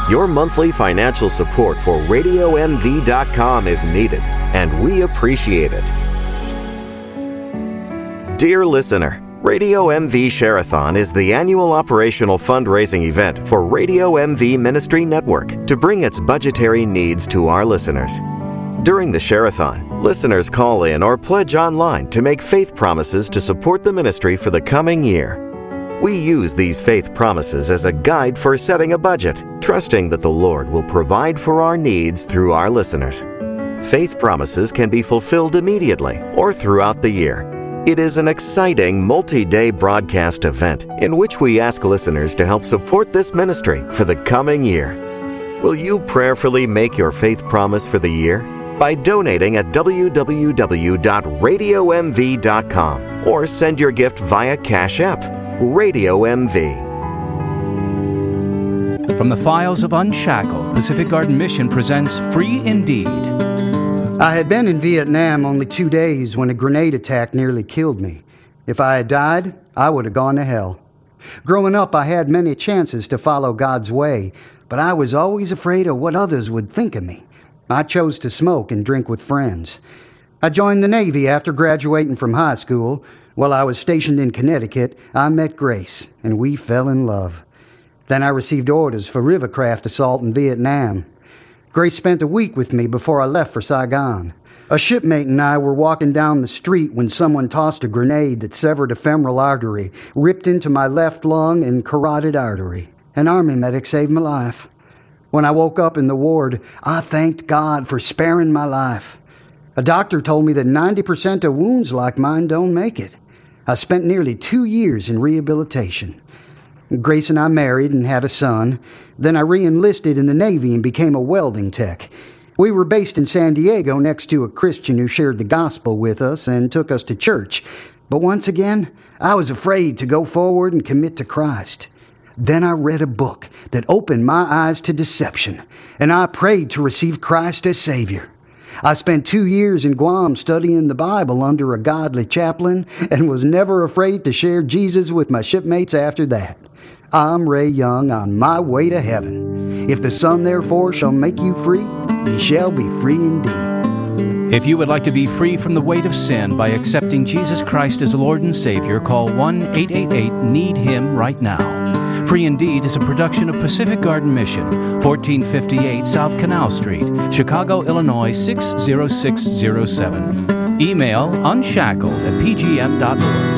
Your monthly financial support for RadioMV.com is needed, and we appreciate it. Dear listener, Radio MV Share-a-thon is the annual operational fundraising event for Radio MV Ministry Network to bring its budgetary needs to our listeners. During the Share-a-thon, listeners call in or pledge online to make faith promises to support the ministry for the coming year. We use these faith promises as a guide for setting a budget, trusting that the Lord will provide for our needs through our listeners. Faith promises can be fulfilled immediately or throughout the year. It is an exciting multi-day broadcast event in which we ask listeners to help support this ministry for the coming year. Will you prayerfully make your faith promise for the year? By donating at www.radiomv.com or send your gift via Cash App. Radio MV. From the files of Unshackled, Pacific Garden Mission presents Free Indeed. I had been in Vietnam only 2 days when a grenade attack nearly killed me. If I had died, I would have gone to hell. Growing up, I had many chances to follow God's way, but I was always afraid of what others would think of me. I chose to smoke and drink with friends. I joined the Navy after graduating from high school. While I was stationed in Connecticut, I met Grace, and we fell in love. Then I received orders for rivercraft assault in Vietnam. Grace spent a week with me before I left for Saigon. A shipmate and I were walking down the street when someone tossed a grenade that severed a femoral artery, ripped into my left lung and carotid artery. An Army medic saved my life. When I woke up in the ward, I thanked God for sparing my life. A doctor told me that 90% of wounds like mine don't make it. I spent nearly 2 years in rehabilitation. Grace and I married and had a son. Then I re-enlisted in the Navy and became a welding tech. We were based in San Diego next to a Christian who shared the gospel with us and took us to church. But once again, I was afraid to go forward and commit to Christ. Then I read a book that opened my eyes to deception, and I prayed to receive Christ as Savior. I spent 2 years in Guam studying the Bible under a godly chaplain and was never afraid to share Jesus with my shipmates after that. I'm Ray Young on my way to heaven. If the Son therefore shall make you free, ye shall be free indeed. If you would like to be free from the weight of sin by accepting Jesus Christ as Lord and Savior, call 1-888-NEED-HIM right now. Free Indeed is a production of Pacific Garden Mission, 1458 South Canal Street, Chicago, Illinois 60607. Email unshackled@pgm.org.